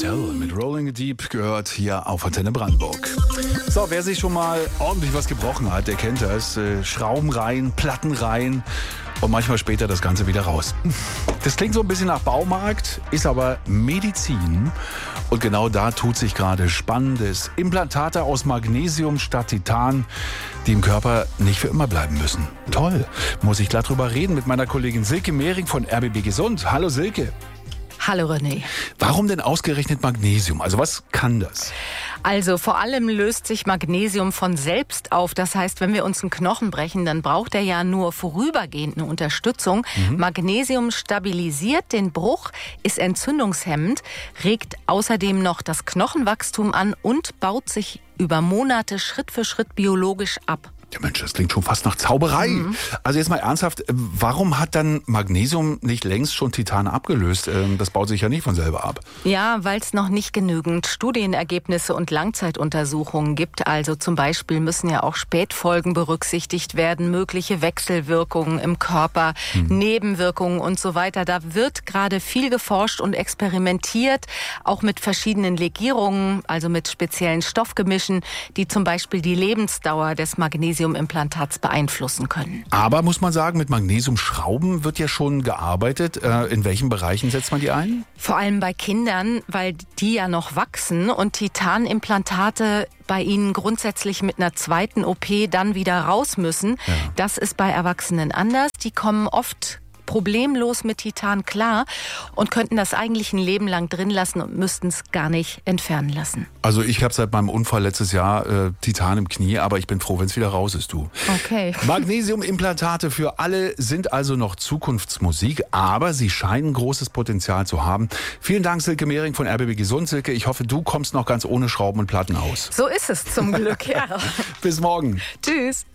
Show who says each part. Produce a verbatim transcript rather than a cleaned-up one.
Speaker 1: Adele mit Rolling Deep gehört hier auf Antenne Brandenburg. So, wer sich schon mal ordentlich was gebrochen hat, der kennt das. Äh, Schrauben rein, Platten rein und manchmal später das Ganze wieder raus. Das klingt so ein bisschen nach Baumarkt, ist aber Medizin. Und genau da tut sich gerade Spannendes. Implantate aus Magnesium statt Titan, die im Körper nicht für immer bleiben müssen. Toll. Muss ich glatt drüber reden mit meiner Kollegin Silke Mehring von R B B Gesund. Hallo Silke.
Speaker 2: Hallo René.
Speaker 1: Warum denn ausgerechnet Magnesium? Also was kann das?
Speaker 2: Also vor allem löst sich Magnesium von selbst auf. Das heißt, wenn wir uns einen Knochen brechen, dann braucht er ja nur vorübergehend eine Unterstützung. Mhm. Magnesium stabilisiert den Bruch, ist entzündungshemmend, regt außerdem noch das Knochenwachstum an und baut sich über Monate Schritt für Schritt biologisch ab.
Speaker 1: Ja Mensch, das klingt schon fast nach Zauberei. Mhm. Also jetzt mal ernsthaft, warum hat dann Magnesium nicht längst schon Titan abgelöst? Das baut sich ja nicht von selber ab.
Speaker 2: Ja, weil es noch nicht genügend Studienergebnisse und Langzeituntersuchungen gibt. Also zum Beispiel müssen ja auch Spätfolgen berücksichtigt werden, mögliche Wechselwirkungen im Körper, mhm. Nebenwirkungen und so weiter. Da wird gerade viel geforscht und experimentiert, auch mit verschiedenen Legierungen, also mit speziellen Stoffgemischen, die zum Beispiel die Lebensdauer des Magnesiums Implantats beeinflussen können.
Speaker 1: Aber muss man sagen, mit Magnesiumschrauben wird ja schon gearbeitet. In welchen Bereichen setzt man die ein?
Speaker 2: Vor allem bei Kindern, weil die ja noch wachsen und Titanimplantate bei ihnen grundsätzlich mit einer zweiten O P dann wieder raus müssen. Ja. Das ist bei Erwachsenen anders. Die kommen oft problemlos mit Titan klar und könnten das eigentlich ein Leben lang drin lassen und müssten es gar nicht entfernen lassen.
Speaker 1: Also ich habe seit meinem Unfall letztes Jahr äh, Titan im Knie, aber ich bin froh, wenn es wieder raus ist, du.
Speaker 2: Okay.
Speaker 1: Magnesiumimplantate für alle sind also noch Zukunftsmusik, aber sie scheinen großes Potenzial zu haben. Vielen Dank, Silke Mehring von R B B Gesund. Silke, ich hoffe, du kommst noch ganz ohne Schrauben und Platten aus.
Speaker 2: So ist es zum Glück, ja.
Speaker 1: Bis morgen.
Speaker 2: Tschüss.